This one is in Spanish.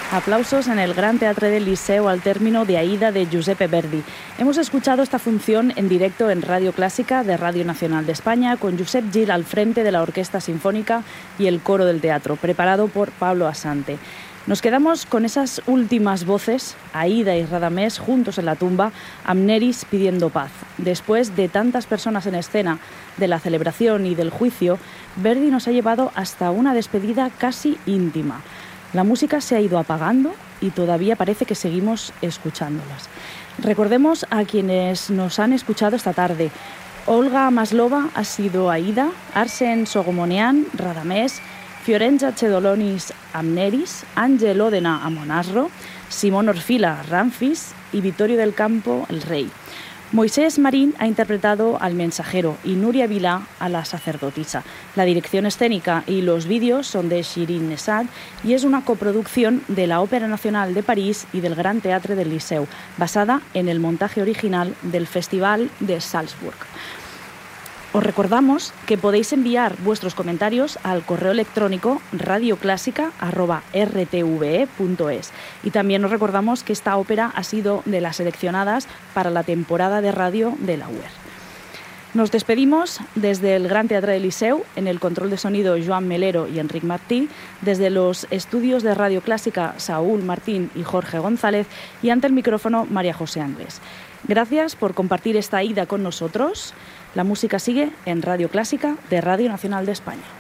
Aplausos en el Gran Teatre del Liceu al término de Aída de Giuseppe Verdi. Hemos escuchado esta función en directo en Radio Clásica de Radio Nacional de España, con Josep Gil al frente de la Orquesta Sinfónica y el coro del teatro, preparado por Pablo Asante. Nos quedamos con esas últimas voces, Aída y Radamés juntos en la tumba, Amneris pidiendo paz. Después de tantas personas en escena, de la celebración y del juicio, Verdi nos ha llevado hasta una despedida casi íntima. La música se ha ido apagando y todavía parece que seguimos escuchándolas. Recordemos a quienes nos han escuchado esta tarde. Olga Maslova ha sido Aída, Arsen Sogomonean, Radamés, Fiorenza Chedolonis, Amneris, Ángel Ódena, Amonasro, Simón Orfila, Ramfis y Vittorio del Campo, el Rey. Moisés Marín ha interpretado al mensajero y Nuria Vilá a la sacerdotisa. La dirección escénica y los vídeos son de Shirin Nesad y es una coproducción de la Ópera Nacional de París y del Gran Teatre del Liceu, basada en el montaje original del Festival de Salzburg. Os recordamos que podéis enviar vuestros comentarios al correo electrónico radioclásica@rtve.es. Y también os recordamos que esta ópera ha sido de las seleccionadas para la temporada de radio de la UER. Nos despedimos desde el Gran Teatre del Liceu, en el control de sonido Joan Melero y Enric Martí, desde los estudios de Radio Clásica Saúl Martín y Jorge González y ante el micrófono María José Anglés. Gracias por compartir esta ida con nosotros. La música sigue en Radio Clásica de Radio Nacional de España.